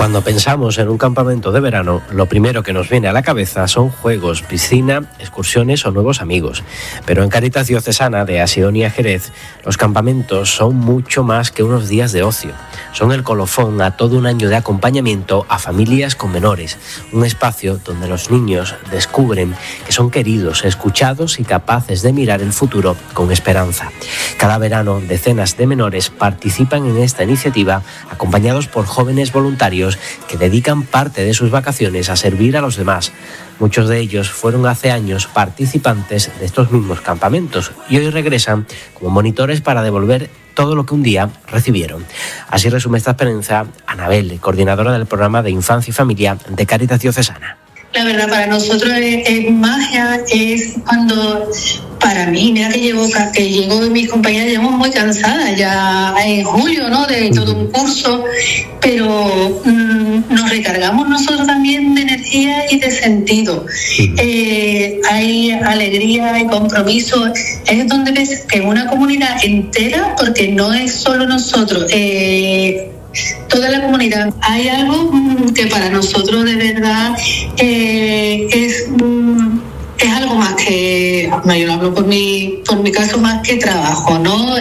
Cuando pensamos en un campamento de verano, lo primero que nos viene a la cabeza son juegos, piscina, excursiones o nuevos amigos. Pero en Cáritas Diocesana de Asidonia Jerez, los campamentos son mucho más que unos días de ocio. Son el colofón a todo un año de acompañamiento a familias con menores. Un espacio donde los niños descubren que son queridos, escuchados y capaces de mirar el futuro con esperanza. Cada verano, decenas de menores participan en esta iniciativa, acompañados por jóvenes voluntarios que dedican parte de sus vacaciones a servir a los demás. Muchos de ellos fueron hace años participantes de estos mismos campamentos y hoy regresan como monitores para devolver todo lo que un día recibieron. Así resume esta experiencia Anabel, coordinadora del programa de Infancia y Familia de Cáritas Diocesana. La verdad, para nosotros es magia, es cuando, para mí, mira que llego de mis compañeras, llevo muy cansada ya en julio, ¿no? De todo un curso, pero nos recargamos nosotros también de energía y de sentido. Hay alegría, hay compromiso, es donde ves que una comunidad entera, porque no es solo nosotros, toda la comunidad. Hay algo que para nosotros de verdad es algo más que, no, yo lo hablo por mi caso, más que trabajo, ¿no?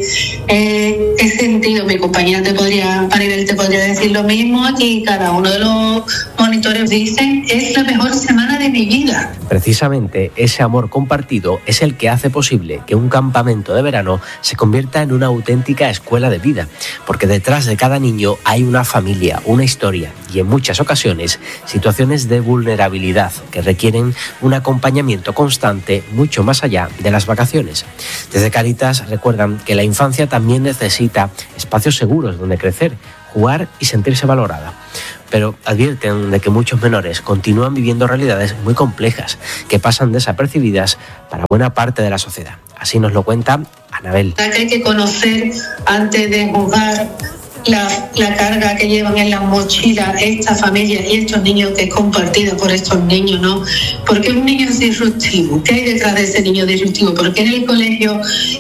He sentido, mi compañera Maribel te podría decir lo mismo, y cada uno de los monitores dicen, es la mejor semana de mi vida. Precisamente ese amor compartido es el que hace posible que un campamento de verano se convierta en una auténtica escuela de vida, porque detrás de cada niño hay una familia, una historia y en muchas ocasiones situaciones de vulnerabilidad que requieren un acompañamiento constante mucho más allá de las vacaciones. Desde Cáritas recuerdan que la infancia también necesita espacios seguros donde crecer, jugar y sentirse valorada. Pero advierten de que muchos menores continúan viviendo realidades muy complejas que pasan desapercibidas para buena parte de la sociedad. Así nos lo cuenta Anabel. Hay que conocer antes de jugar la carga que llevan en la mochila esta familia y estos niños, que es compartida por estos niños, ¿no? Porque un niño es disruptivo. ¿Qué hay detrás de ese niño disruptivo? Porque en el colegio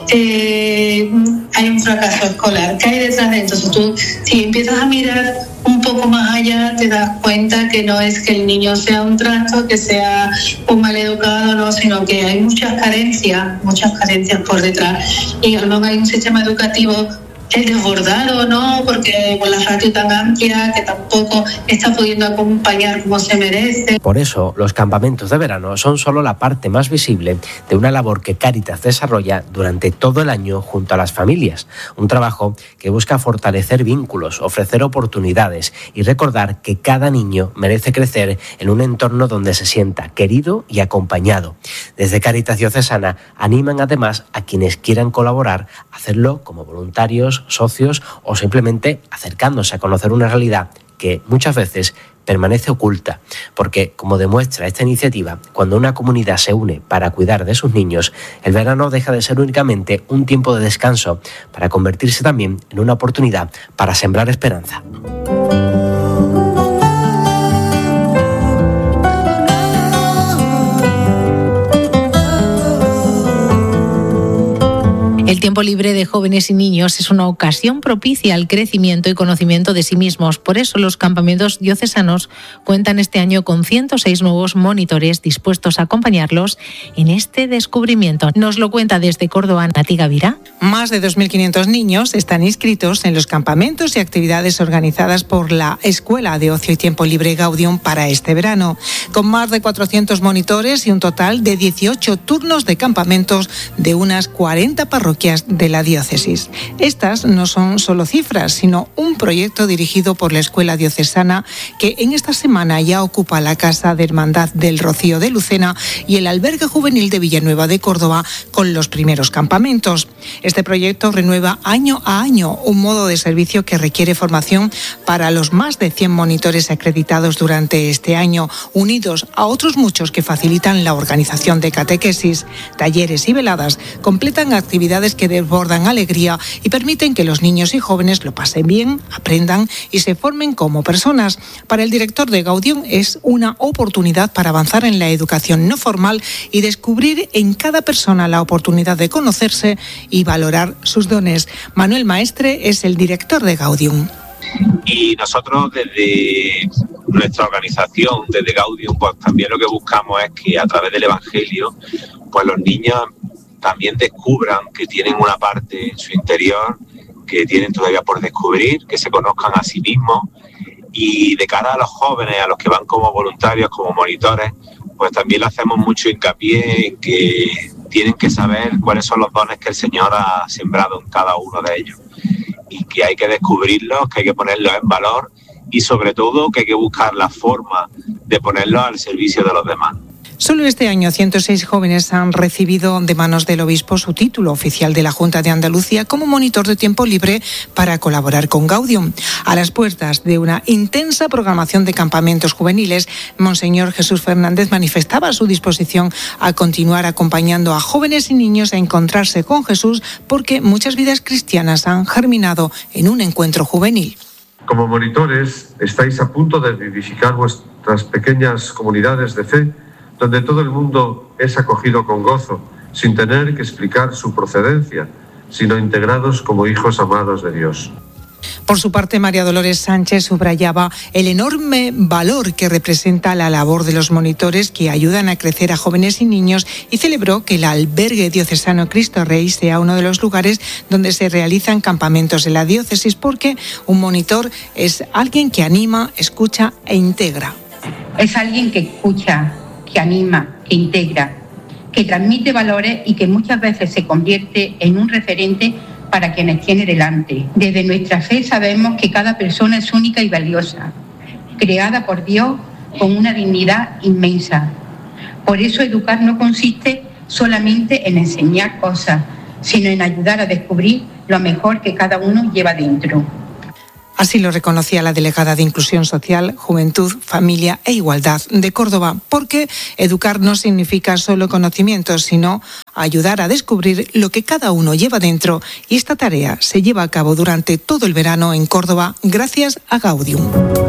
hay un fracaso escolar. ¿Qué hay detrás de esto? Entonces tú, si empiezas a mirar un poco más allá, te das cuenta que no es que el niño sea un trasto, que sea un maleducado, no, sino que hay muchas carencias por detrás. Y a lo mejor hay un sistema educativo desbordado, ¿no? Porque con la ratio tan amplia que tampoco está pudiendo acompañar como se merece. Por eso, los campamentos de verano son solo la parte más visible de una labor que Cáritas desarrolla durante todo el año junto a las familias. Un trabajo que busca fortalecer vínculos, ofrecer oportunidades y recordar que cada niño merece crecer en un entorno donde se sienta querido y acompañado. Desde Cáritas Diocesana animan además a quienes quieran colaborar a hacerlo como voluntarios, socios o simplemente acercándose a conocer una realidad que muchas veces permanece oculta, porque, como demuestra esta iniciativa, cuando una comunidad se une para cuidar de sus niños, el verano deja de ser únicamente un tiempo de descanso para convertirse también en una oportunidad para sembrar esperanza. El tiempo libre de jóvenes y niños es una ocasión propicia al crecimiento y conocimiento de sí mismos. Por eso los campamentos diocesanos cuentan este año con 106 nuevos monitores dispuestos a acompañarlos en este descubrimiento. Nos lo cuenta desde Córdoba Nati Gavira. Más de 2.500 niños están inscritos en los campamentos y actividades organizadas por la Escuela de Ocio y Tiempo Libre Gaudium para este verano, con más de 400 monitores y un total de 18 turnos de campamentos de unas 40 parroquias de la diócesis. Estas no son solo cifras, sino un proyecto dirigido por la Escuela Diocesana, que en esta semana ya ocupa la Casa de Hermandad del Rocío de Lucena y el Albergue Juvenil de Villanueva de Córdoba con los primeros campamentos. Este proyecto renueva año a año un modo de servicio que requiere formación para los más de 100 monitores acreditados durante este año, unidos a otros muchos que facilitan la organización de catequesis, talleres y veladas, completan actividades que desbordan alegría y permiten que los niños y jóvenes lo pasen bien, aprendan y se formen como personas. Para el director de Gaudium es una oportunidad para avanzar en la educación no formal y descubrir en cada persona la oportunidad de conocerse y valorar sus dones. Manuel Maestre es el director de Gaudium. Y nosotros desde nuestra organización, desde Gaudium, pues también lo que buscamos es que a través del Evangelio, pues los niños también descubran que tienen una parte en su interior que tienen todavía por descubrir, que se conozcan a sí mismos, y de cara a los jóvenes, a los que van como voluntarios, como monitores, pues también le hacemos mucho hincapié en que tienen que saber cuáles son los dones que el Señor ha sembrado en cada uno de ellos y que hay que descubrirlos, que hay que ponerlos en valor y sobre todo que hay que buscar la forma de ponerlos al servicio de los demás. Solo este año 106 jóvenes han recibido de manos del obispo su título oficial de la Junta de Andalucía como monitor de tiempo libre para colaborar con Gaudium. A las puertas de una intensa programación de campamentos juveniles, Monseñor Jesús Fernández manifestaba su disposición a continuar acompañando a jóvenes y niños a encontrarse con Jesús porque muchas vidas cristianas han germinado en un encuentro juvenil. Como monitores, estáis a punto de vivificar vuestras pequeñas comunidades de fe, donde todo el mundo es acogido con gozo, sin tener que explicar su procedencia, sino integrados como hijos amados de Dios. Por su parte, María Dolores Sánchez subrayaba el enorme valor que representa la labor de los monitores que ayudan a crecer a jóvenes y niños y celebró que el albergue diocesano Cristo Rey sea uno de los lugares donde se realizan campamentos en la diócesis porque un monitor es alguien que anima, escucha e integra. Es alguien que escucha, que anima, que integra, que transmite valores y que muchas veces se convierte en un referente para quienes tiene delante. Desde nuestra fe sabemos que cada persona es única y valiosa, creada por Dios con una dignidad inmensa. Por eso educar no consiste solamente en enseñar cosas, sino en ayudar a descubrir lo mejor que cada uno lleva dentro. Así lo reconocía la delegada de Inclusión Social, Juventud, Familia e Igualdad de Córdoba, porque educar no significa solo conocimientos, sino ayudar a descubrir lo que cada uno lleva dentro, y esta tarea se lleva a cabo durante todo el verano en Córdoba gracias a Gaudium.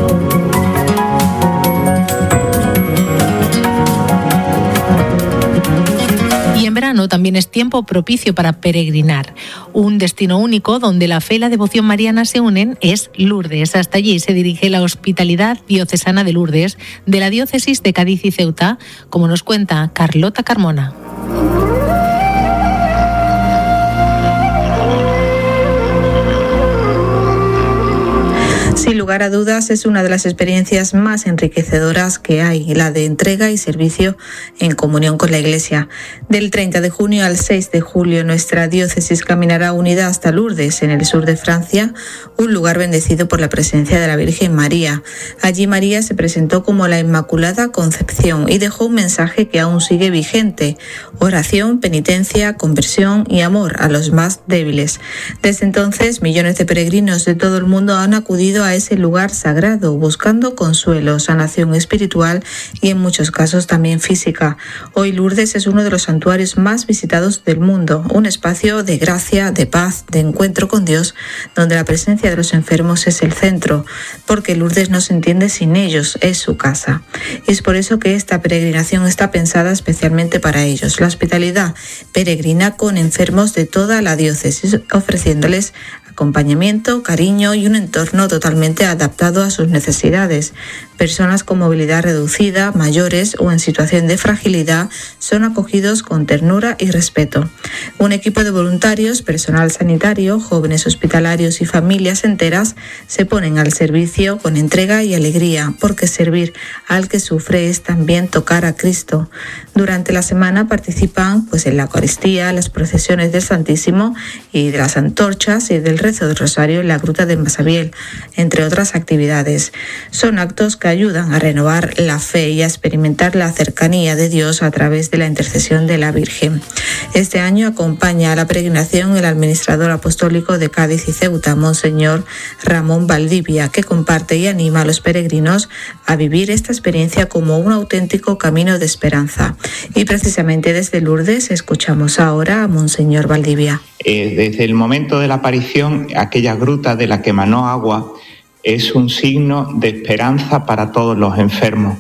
Y en verano también es tiempo propicio para peregrinar. Un destino único donde la fe y la devoción mariana se unen es Lourdes. Hasta allí se dirige la Hospitalidad Diocesana de Lourdes de la Diócesis de Cádiz y Ceuta, como nos cuenta Carlota Carmona. Sin lugar a dudas, es una de las experiencias más enriquecedoras que hay, la de entrega y servicio en comunión con la Iglesia. Del 30 de junio al 6 de julio, nuestra diócesis caminará unida hasta Lourdes, en el sur de Francia, un lugar bendecido por la presencia de la Virgen María. Allí María se presentó como la Inmaculada Concepción y dejó un mensaje que aún sigue vigente: oración, penitencia, conversión y amor a los más débiles. Desde entonces, millones de peregrinos de todo el mundo han acudido a ese lugar sagrado, buscando consuelo, sanación espiritual y en muchos casos también física. Hoy Lourdes es uno de los santuarios más visitados del mundo, un espacio de gracia, de paz, de encuentro con Dios, donde la presencia de los enfermos es el centro, porque Lourdes no se entiende sin ellos, es su casa. Y es por eso que esta peregrinación está pensada especialmente para ellos. La hospitalidad peregrina con enfermos de toda la diócesis, ofreciéndoles acompañamiento, cariño y un entorno totalmente adaptado a sus necesidades. Personas con movilidad reducida, mayores o en situación de fragilidad son acogidos con ternura y respeto. Un equipo de voluntarios, personal sanitario, jóvenes hospitalarios y familias enteras se ponen al servicio con entrega y alegría, porque servir al que sufre es también tocar a Cristo. Durante la semana participan en la Eucaristía, las procesiones del Santísimo y de las antorchas y del rezo del Rosario en la Gruta de Masabiel, entre otras actividades. Son actos que ayudan a renovar la fe y a experimentar la cercanía de Dios a través de la intercesión de la Virgen. Este año acompaña a la peregrinación el administrador apostólico de Cádiz y Ceuta, Monseñor Ramón Valdivia, que comparte y anima a los peregrinos a vivir esta experiencia como un auténtico camino de esperanza. Y precisamente desde Lourdes escuchamos ahora a Monseñor Valdivia. Desde el momento de la aparición, aquella gruta de la que emanó agua es un signo de esperanza para todos los enfermos.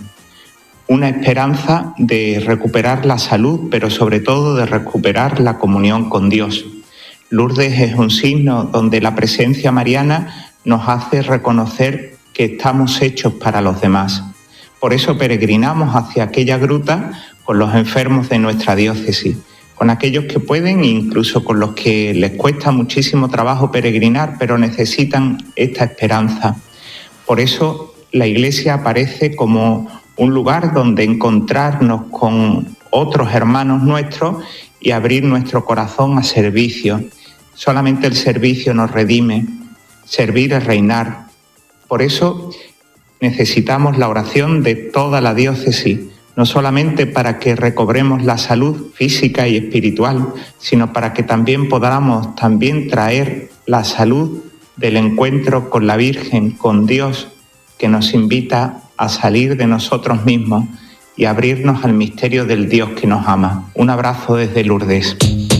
Una esperanza de recuperar la salud, pero sobre todo de recuperar la comunión con Dios. Lourdes es un signo donde la presencia mariana nos hace reconocer que estamos hechos para los demás. Por eso peregrinamos hacia aquella gruta con los enfermos de nuestra diócesis, con aquellos que pueden e incluso con los que les cuesta muchísimo trabajo peregrinar, pero necesitan esta esperanza. Por eso la Iglesia aparece como un lugar donde encontrarnos con otros hermanos nuestros y abrir nuestro corazón a servicio. Solamente el servicio nos redime, servir es reinar. Por eso necesitamos la oración de toda la diócesis, no solamente para que recobremos la salud física y espiritual, sino para que también podamos traer la salud del encuentro con la Virgen, con Dios, que nos invita a salir de nosotros mismos y abrirnos al misterio del Dios que nos ama. Un abrazo desde Lourdes.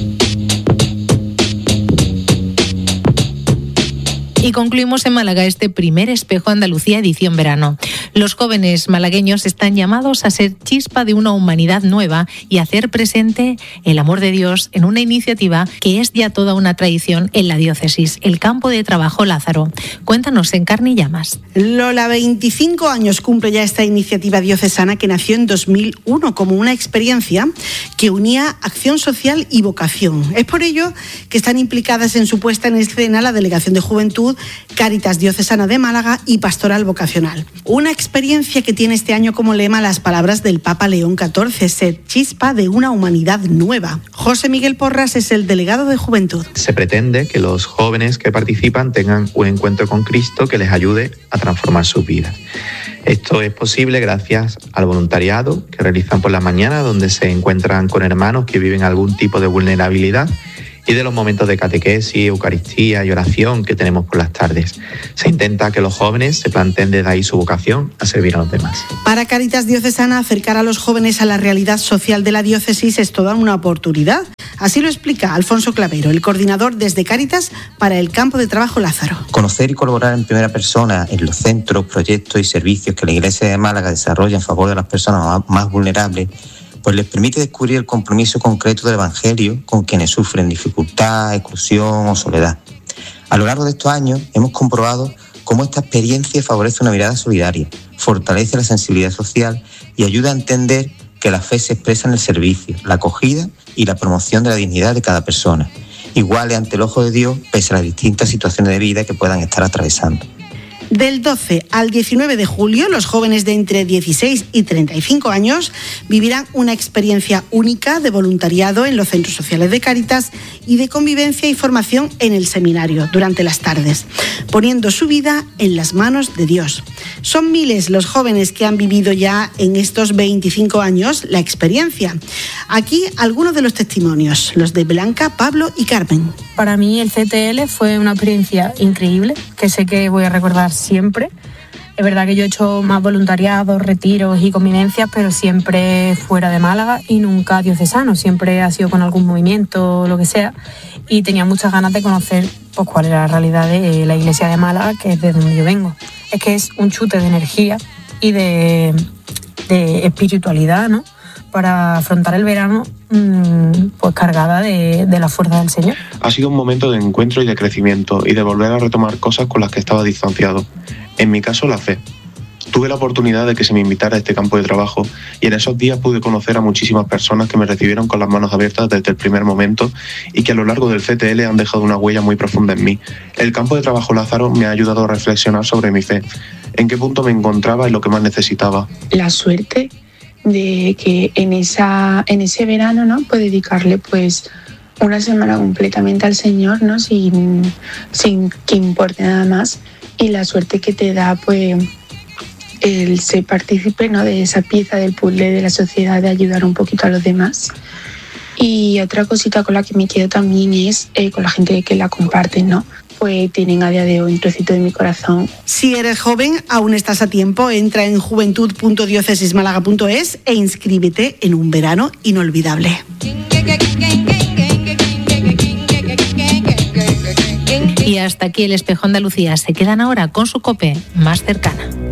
Y concluimos en Málaga este primer Espejo Andalucía edición verano. Los jóvenes malagueños están llamados a ser chispa de una humanidad nueva y hacer presente el amor de Dios en una iniciativa que es ya toda una tradición en la diócesis, el Campo de Trabajo Lázaro. Cuéntanos en Carne y Llamas. Lola, 25 años cumple ya esta iniciativa diocesana que nació en 2001 como una experiencia que unía acción social y vocación. Es por ello que están implicadas en su puesta en escena la Delegación de Juventud, Cáritas Diocesana de Málaga y Pastoral Vocacional. Una experiencia que tiene este año como lema las palabras del Papa León XIV, ser chispa de una humanidad nueva. José Miguel Porras es el delegado de Juventud. Se pretende que los jóvenes que participan tengan un encuentro con Cristo que les ayude a transformar sus vidas. Esto es posible gracias al voluntariado que realizan por la mañana, donde se encuentran con hermanos que viven algún tipo de vulnerabilidad, y de los momentos de catequesis, Eucaristía y oración que tenemos por las tardes. Se intenta que los jóvenes se planteen desde ahí su vocación a servir a los demás. Para Cáritas Diocesana, acercar a los jóvenes a la realidad social de la diócesis es toda una oportunidad. Así lo explica Alfonso Clavero, el coordinador desde Cáritas para el Campo de Trabajo Lázaro. Conocer y colaborar en primera persona en los centros, proyectos y servicios que la Iglesia de Málaga desarrolla en favor de las personas más vulnerables, pues les permite descubrir el compromiso concreto del Evangelio con quienes sufren dificultad, exclusión o soledad. A lo largo de estos años hemos comprobado cómo esta experiencia favorece una mirada solidaria, fortalece la sensibilidad social y ayuda a entender que la fe se expresa en el servicio, la acogida y la promoción de la dignidad de cada persona, iguales ante el ojo de Dios pese a las distintas situaciones de vida que puedan estar atravesando. Del 12 al 19 de julio, los jóvenes de entre 16 y 35 años vivirán una experiencia única de voluntariado en los centros sociales de Cáritas y de convivencia y formación en el seminario durante las tardes, poniendo su vida en las manos de Dios. Son miles los jóvenes que han vivido ya en estos 25 años la experiencia. Aquí algunos de los testimonios, los de Blanca, Pablo y Carmen. Para mí el CTL fue una experiencia increíble, que sé que voy a recordar siempre. Es verdad que yo he hecho más voluntariados, retiros y convivencias, pero siempre fuera de Málaga y nunca diocesano. Siempre ha sido con algún movimiento o lo que sea. Y tenía muchas ganas de conocer pues, cuál era la realidad de la iglesia de Málaga, que es de donde yo vengo. Es que es un chute de energía y de espiritualidad, ¿no? Para afrontar el verano pues cargada de la fuerza del Señor. Ha sido un momento de encuentro y de crecimiento y de volver a retomar cosas con las que estaba distanciado. En mi caso, la fe. Tuve la oportunidad de que se me invitara a este campo de trabajo y en esos días pude conocer a muchísimas personas que me recibieron con las manos abiertas desde el primer momento y que a lo largo del CTL han dejado una huella muy profunda en mí. El campo de trabajo Lázaro me ha ayudado a reflexionar sobre mi fe, en qué punto me encontraba y lo que más necesitaba. La suerte de que en ese verano, ¿no? Pues dedicarle pues una semana completamente al Señor, ¿no? Sin que importe nada más, y la suerte que te da pues el ser partícipe, ¿no? De esa pieza del puzzle de la sociedad, de ayudar un poquito a los demás. Y otra cosita con la que me quedo también es con la gente que la comparte, ¿no? Pues tienen a día de hoy un trocito de mi corazón. Si eres joven, aún estás a tiempo. Entra en juventud.diocesismálaga.es e inscríbete en un verano inolvidable. Y hasta aquí el Espejo Andalucía. Se quedan ahora con su COPE más cercana.